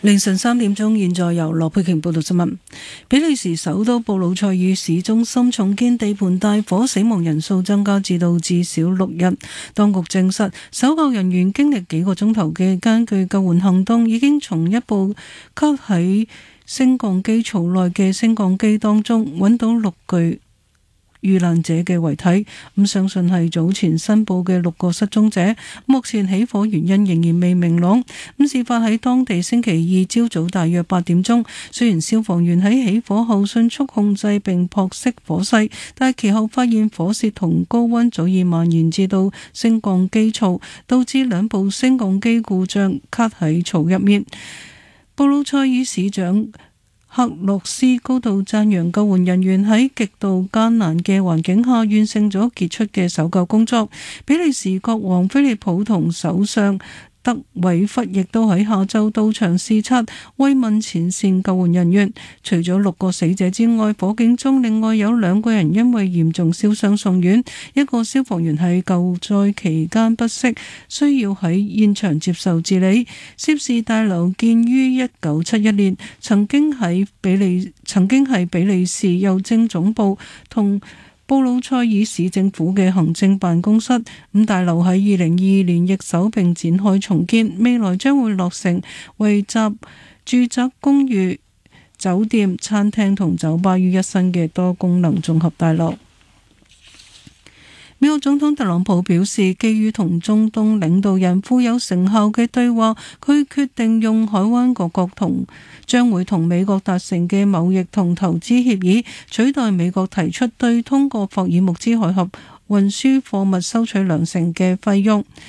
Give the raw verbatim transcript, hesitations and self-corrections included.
凌晨三點鐘，現在由羅佩瓊報道新聞。比利時首都布魯塞爾市中心重建地盤大火，死亡人數增加至到至少六人。當局證實，搜救人員經歷幾個鐘頭嘅艱巨救援行動，已經從一部卡喺升降機槽內嘅升降機當中揾到六具遇難者嘅遺體，咁相信係早前申報嘅六個失蹤者。目前起火原因仍然未明朗。咁事發喺當地星期二朝早大約八點鐘，雖然消防員喺起火後迅速控制並撲熄火勢，但係其後發現火舌同高溫早已蔓延至到升降機槽，導致兩部升降機故障卡喺槽入面。布魯塞爾市長克洛斯高度讚揚救援人員喺極度艱難嘅環境下完成咗傑出嘅搜救工作。比利時國王菲利普同首相德韋弗亦都喺下晝到場視察，慰問前線救援人員。除咗六個死者之外，火警中另外有兩個人因為嚴重燒傷送院。一個消防員喺救災期間不適，需要喺現場接受治理。涉事大樓建於一九七一年，曾經喺比利曾經係比利時郵政總部同布魯塞爾市政府嘅行政辦公室。咁大樓喺二零二二年易手並展開重建，未來將會落成為集住宅、公寓、酒店、餐廳同酒吧於一身嘅多功能綜合大樓。美國總統特朗普表示，基於同中東領導人富有成效嘅對話，佢決定用海灣各國同將會同美國達成嘅貿易同投資協議，取代美國提出對通過霍爾木茲海峽運輸貨物收取兩成嘅費用。